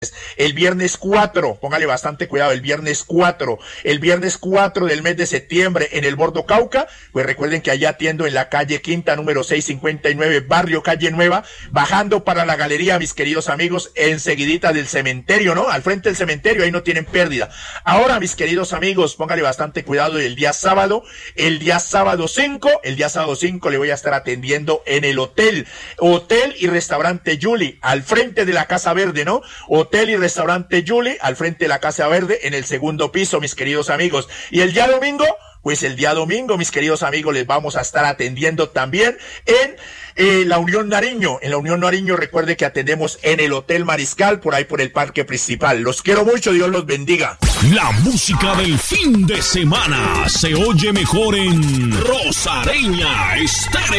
El viernes 4, póngale bastante cuidado, el viernes 4 del mes de septiembre en el Bordo Cauca, pues recuerden que allá atiendo en la calle Quinta, número 659, barrio Calle Nueva, bajando para la galería, mis queridos amigos, enseguidita del cementerio, ¿no? Al frente del cementerio, ahí no tienen pérdida. Ahora, mis queridos amigos, póngale bastante cuidado el día sábado 5 le voy a estar atendiendo en el Hotel y Restaurante Yuli, al frente de la Casa Verde, ¿no? Hotel y Restaurante Yuli, al frente de la Casa Verde, en el segundo piso, mis queridos amigos. Y el día domingo, mis queridos amigos, les vamos a estar atendiendo también en la Unión Nariño. En la Unión Nariño, recuerde que atendemos en el Hotel Mariscal, por ahí por el parque principal. Los quiero mucho, Dios los bendiga. La música del fin de semana se oye mejor en Rosareña Estéreo.